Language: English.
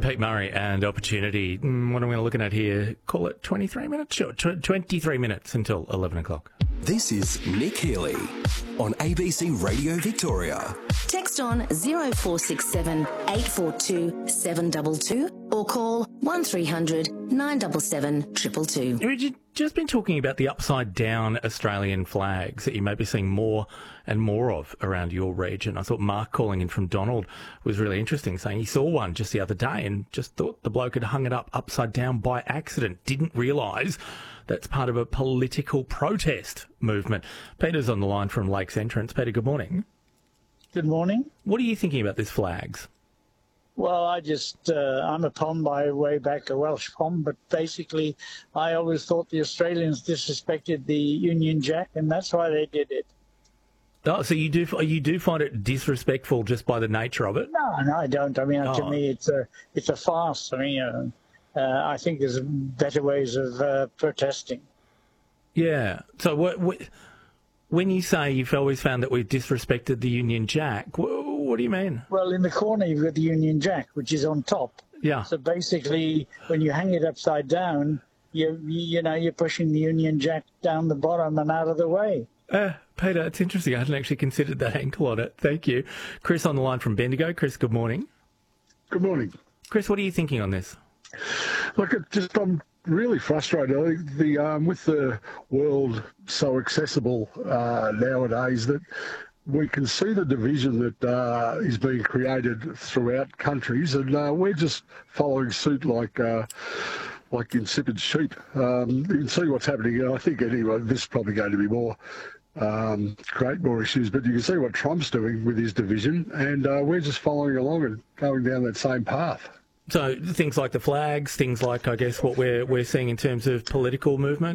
Pete Murray and Opportunity. What am we looking at here? Call it 23 minutes? Sure, 23 minutes until 11 o'clock. This is Nick Healy on ABC Radio Victoria. Text on 0467 842 722 or call 1300 977 222. We've just been talking about the upside-down Australian flags that you may be seeing more and more of around your region. I thought Mark calling in from Donald was really interesting, saying he saw one just the other day and just thought the bloke had hung it up upside down by accident. Didn't realise that's part of a political protest movement. Peter's on the line from Lakes Entrance. Peter, good morning. Good morning. What are you thinking about these flags? Well, I'm a Pom by way back, a Welsh Pom, but basically I always thought the Australians disrespected the Union Jack, and that's why they did it. Oh, so you do find it disrespectful just by the nature of it? No, I don't. I mean, to me, it's a farce. I mean, I think there's better ways of protesting. Yeah. So when you say you've always found that we've disrespected the Union Jack, what do you mean? Well, in the corner you've got the Union Jack, which is on top. Yeah. So basically, when you hang it upside down, you're pushing the Union Jack down the bottom and out of the way. Peter, it's interesting. I hadn't actually considered that angle on it. Thank you. Chris on the line from Bendigo. Chris, good morning. Good morning. Chris, what are you thinking on this? Look, I'm really frustrated. I think with the world so accessible nowadays that we can see the division that is being created throughout countries, and we're just following suit like insipid sheep. You can see what's happening. I think anyway, this is probably going to be more create more issues, but you can see what Trump's doing with his division, and we're just following along and going down that same path. So things like the flags, things like, I guess, what we're seeing in terms of political movement.